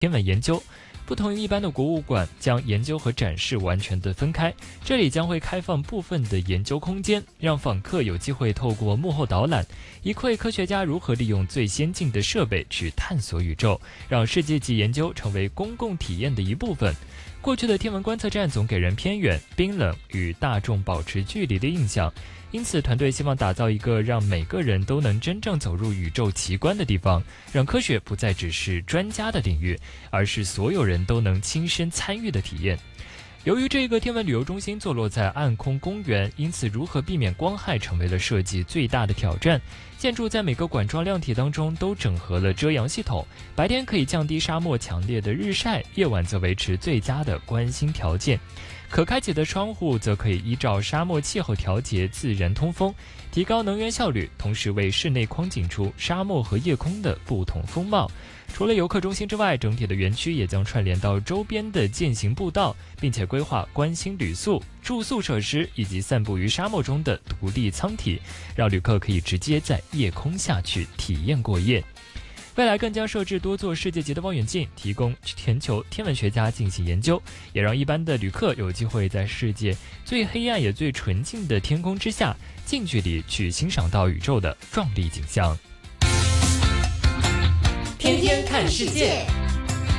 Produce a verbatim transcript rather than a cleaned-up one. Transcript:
天文研究。不同于一般的博物馆，将研究和展示完全的分开，这里将会开放部分的研究空间，让访客有机会透过幕后导览，一窥科学家如何利用最先进的设备去探索宇宙，让世界级研究成为公共体验的一部分。过去的天文观测站总给人偏远、冰冷、与大众保持距离的印象，因此团队希望打造一个让每个人都能真正走入宇宙奇观的地方，让科学不再只是专家的领域，而是所有人都能亲身参与的体验。由于这个天文旅游中心坐落在暗空公园，因此如何避免光害成为了设计最大的挑战。建筑在每个管状量体当中都整合了遮阳系统，白天可以降低沙漠强烈的日晒，夜晚则维持最佳的观星条件。可开启的窗户则可以依照沙漠气候调节自然通风，提高能源效率，同时为室内框景出沙漠和夜空的不同风貌。除了游客中心之外，整体的园区也将串联到周边的践行步道，并且规划观星旅宿、住宿设施以及散布于沙漠中的独立舱体，让旅客可以直接在夜空下去体验过夜。未来更将设置多座世界级的望远镜，提供全球天文学家进行研究，也让一般的旅客有机会在世界最黑暗也最纯净的天空之下，近距离去欣赏到宇宙的壮丽景象。 天天看世界。